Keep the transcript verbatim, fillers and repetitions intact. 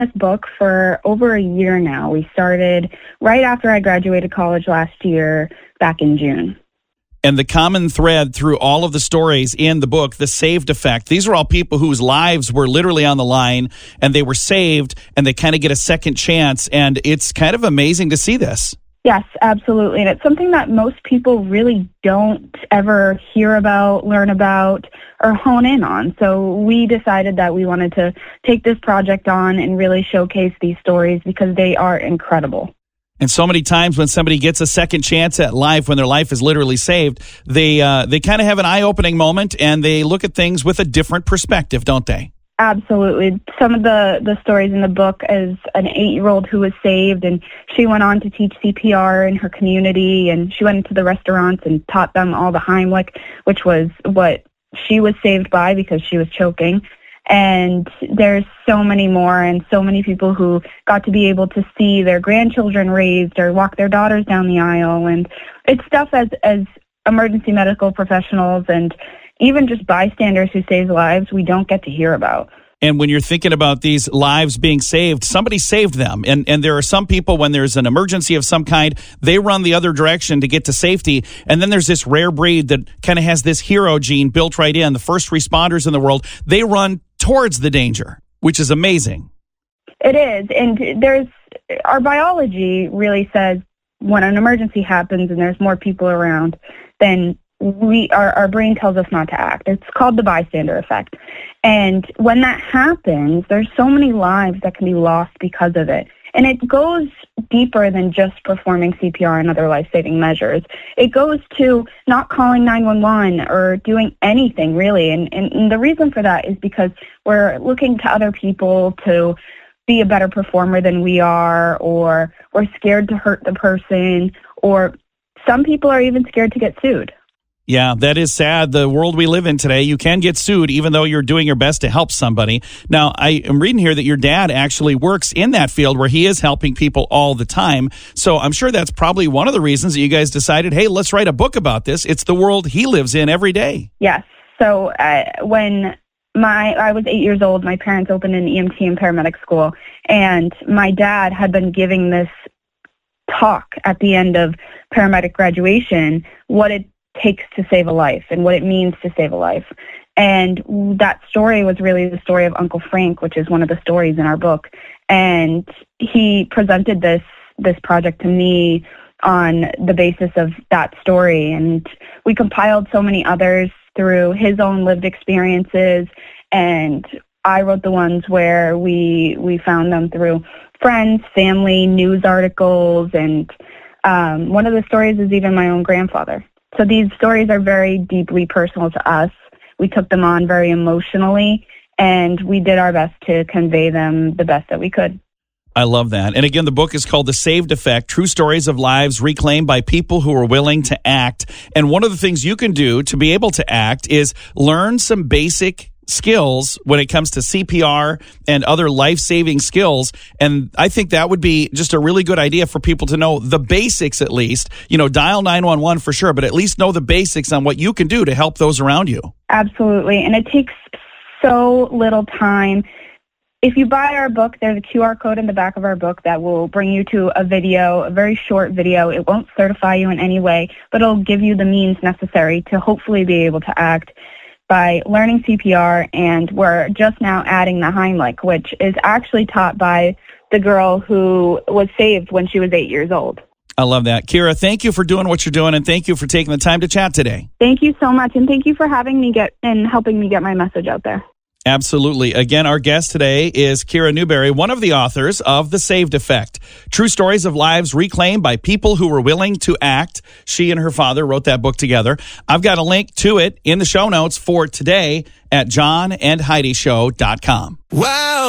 this book for over a year now. We started right after I graduated college last year, back in June. And the common thread through all of the stories in the book, The Saved Effect, these are all people whose lives were literally on the line, and they were saved, and they kind of get a second chance, and it's kind of amazing to see this. Yes, absolutely. And it's something that most people really don't ever hear about, learn about, or hone in on. So we decided that we wanted to take this project on and really showcase these stories because they are incredible. And so many times when somebody gets a second chance at life, when their life is literally saved, they uh, they kind of have an eye-opening moment and they look at things with a different perspective, don't they? Absolutely. Some of the, the stories in the book is an eight-year-old who was saved, and she went on to teach C P R in her community, and she went into the restaurants and taught them all the Heimlich, which was what she was saved by because she was choking. And there's so many more, and so many people who got to be able to see their grandchildren raised or walk their daughters down the aisle. And it's stuff as, as emergency medical professionals and even just bystanders who save lives we don't get to hear about. And when you're thinking about these lives being saved, somebody saved them. And and there are some people, when there's an emergency of some kind, they run the other direction to get to safety. And then there's this rare breed that kind of has this hero gene built right in. The first responders in the world, they run towards the danger, which is amazing. It is. And there's our biology really says when an emergency happens and there's more people around, then we our, our brain tells us not to act. It's called the bystander effect. And when that happens, there's so many lives that can be lost because of it. And it goes deeper than just performing C P R and other life-saving measures. It goes to not calling nine one one or doing anything, really. And, and, and the reason for that is because we're looking to other people to be a better performer than we are, or we're scared to hurt the person, or some people are even scared to get sued. Yeah, that is sad. The world we live in today, you can get sued even though you're doing your best to help somebody. Now, I am reading here that your dad actually works in that field where he is helping people all the time. So I'm sure that's probably one of the reasons that you guys decided, hey, let's write a book about this. It's the world he lives in every day. Yes. So uh, when my I was eight years old, my parents opened an E M T and paramedic school, and my dad had been giving this talk at the end of paramedic graduation, what it takes to save a life and what it means to save a life. And that story was really the story of Uncle Frank, which is one of the stories in our book. And he presented this this project to me on the basis of that story. And we compiled so many others through his own lived experiences. And I wrote the ones where we we found them through friends, family, news articles. And um, one of the stories is even my own grandfather. So these stories are very deeply personal to us. We took them on very emotionally, and we did our best to convey them the best that we could. I love that. And again, the book is called The Saved Effect, True Stories of Lives Reclaimed by People Who Are Willing to Act. And one of the things you can do to be able to act is learn some basic skills when it comes to C P R and other life-saving skills. And I think that would be just a really good idea for people to know the basics, at least. You know, dial nine one one for sure, but at least know the basics on what you can do to help those around you. Absolutely. And it takes so little time. If you buy our book, there's a Q R code in the back of our book that will bring you to a video, a very short video. It won't certify you in any way, but it'll give you the means necessary to hopefully be able to act by learning C P R, and we're just now adding the Heimlich, which is actually taught by the girl who was saved when she was eight years old. I love that. Kira, thank you for doing what you're doing, and thank you for taking the time to chat today. Thank you so much, and thank you for having me get and helping me get my message out there. Absolutely. Again, our guest today is Kira Newberry, one of the authors of The Saved Effect, True Stories of Lives Reclaimed by People Who Were Willing to Act. She and her father wrote that book together. I've got a link to it in the show notes for today at john and heidi show dot com. Wow.